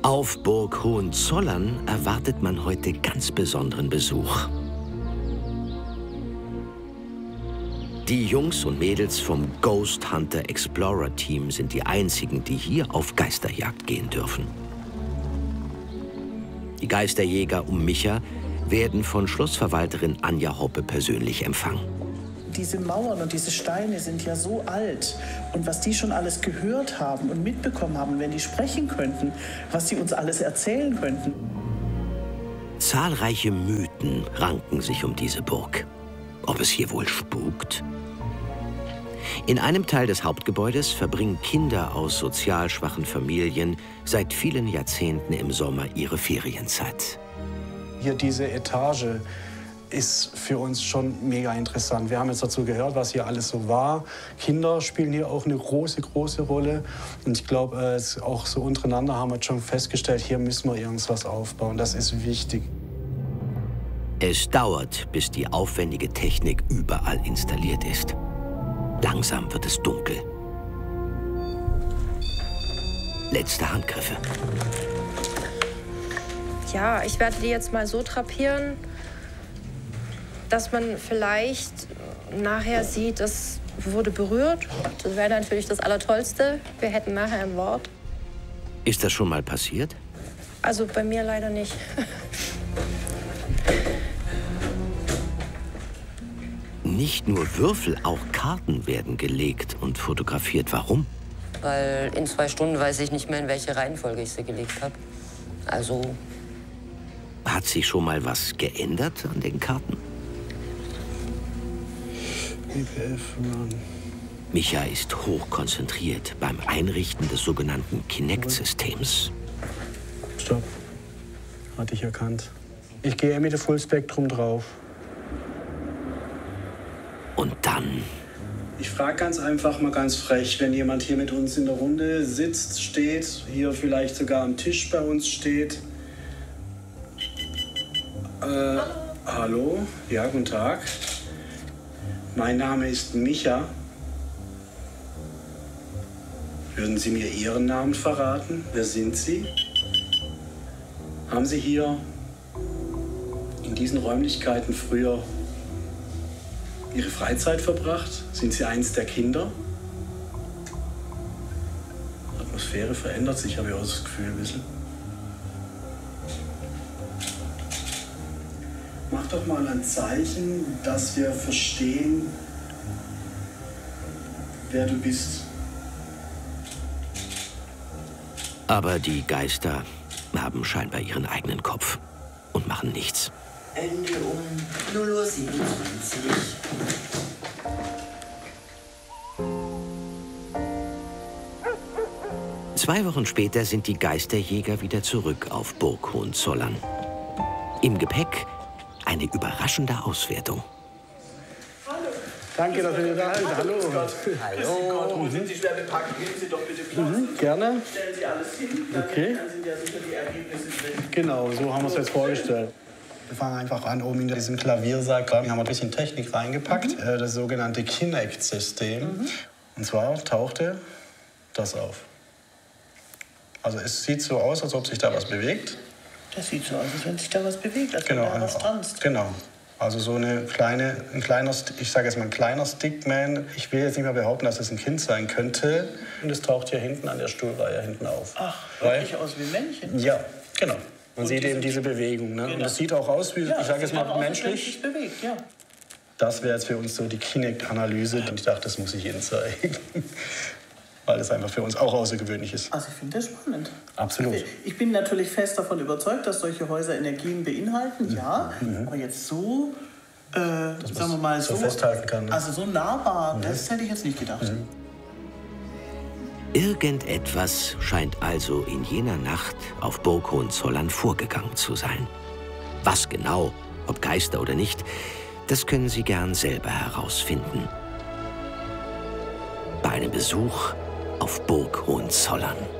Auf Burg Hohenzollern erwartet man heute ganz besonderen Besuch. Die Jungs und Mädels vom Ghost Hunter Explorer Team sind die einzigen, die hier auf Geisterjagd gehen dürfen. Die Geisterjäger um Micha werden von Schlossverwalterin Anja Hoppe persönlich empfangen. Diese Mauern und diese Steine sind ja so alt. Und was die schon alles gehört haben und mitbekommen haben, wenn die sprechen könnten, was sie uns alles erzählen könnten. Zahlreiche Mythen ranken sich um diese Burg. Ob es hier wohl spukt? In einem Teil des Hauptgebäudes verbringen Kinder aus sozial schwachen Familien seit vielen Jahrzehnten im Sommer ihre Ferienzeit. Hier diese Etage ist für uns schon mega interessant. Wir haben jetzt dazu gehört, was hier alles so war. Kinder spielen hier auch eine große, große Rolle. Und ich glaube, auch so untereinander haben wir schon festgestellt, hier müssen wir irgendwas aufbauen. Das ist wichtig. Es dauert, bis die aufwendige Technik überall installiert ist. Langsam wird es dunkel. Letzte Handgriffe. Ja, ich werde die jetzt mal so drapieren, dass man vielleicht nachher sieht, das wurde berührt. Das wäre natürlich das Allertollste. Wir hätten nachher ein Wort. Ist das schon mal passiert? Also bei mir leider nicht. Nicht nur Würfel, auch Karten werden gelegt und fotografiert. Warum? Weil in 2 Stunden weiß ich nicht mehr, in welche Reihenfolge ich sie gelegt habe. Also... Hat sich schon mal was geändert an den Karten? Micha ist hochkonzentriert beim Einrichten des sogenannten Kinect-Systems. Stopp. Hatte ich erkannt. Ich gehe mit dem Fullspektrum drauf. Und dann? Ich frage ganz einfach mal ganz frech, wenn jemand hier mit uns in der Runde sitzt, steht, hier vielleicht sogar am Tisch bei uns steht. Hallo? Ja, guten Tag. Mein Name ist Micha. Würden Sie mir Ihren Namen verraten? Wer sind Sie? Haben Sie hier in diesen Räumlichkeiten früher Ihre Freizeit verbracht? Sind Sie eins der Kinder? Die Atmosphäre verändert sich, habe ich auch das Gefühl ein bisschen. Mach doch mal ein Zeichen, dass wir verstehen, wer du bist. Aber die Geister haben scheinbar ihren eigenen Kopf und machen nichts. Ende um 0:27 Uhr. 2 Wochen später sind die Geisterjäger wieder zurück auf Burg Hohenzollern. Im Gepäck eine überraschende Auswertung. Hallo. Danke, dass ihr da seid. Hallo. Hallo. Sind Sie schwer bepackt? Geben Sie doch bitte Platz. Gerne. Stellen Sie alles hin. Okay. Dann sind ja sicher die Ergebnisse drin. Genau, so haben wir es jetzt vorgestellt. Wir fangen einfach an, oben in diesem Klaviersaal. Wir haben ein bisschen Technik reingepackt, das sogenannte Kinect-System. Und zwar tauchte das auf. Also es sieht so aus, als ob sich da was bewegt. Das sieht so aus, als wenn sich da was bewegt, als Genau, wenn da was tanzt. genau. Also so ein kleiner, ich sage jetzt mal ein kleiner Stickman. Ich will jetzt nicht mehr behaupten, dass es ein Kind sein könnte. Und es taucht hier hinten an der Stuhlreihe hinten auf. Ach, wirklich aus wie Männchen? Ja, genau. Man Und sieht eben diese Bewegung. Ne? Genau. Und das sieht auch aus wie, Ja, ich sage jetzt mal, aus, menschlich. Wenn es sich bewegt, ja. Das wäre jetzt für uns so die Kinect-Analyse. Und ich dachte, das muss ich Ihnen zeigen. Weil das einfach für uns auch außergewöhnlich ist. Also ich finde das spannend. Absolut. Ich bin natürlich fest davon überzeugt, dass solche Häuser Energien beinhalten, ja. Aber jetzt so, sagen wir mal, so festhalten kann. Ne? Also so nahbar, das hätte ich jetzt nicht gedacht. Irgendetwas scheint also in jener Nacht auf Burg Hohenzollern vorgegangen zu sein. Was genau, ob Geister oder nicht, das können Sie gern selber herausfinden. Bei einem Besuch auf Burg Hohenzollern.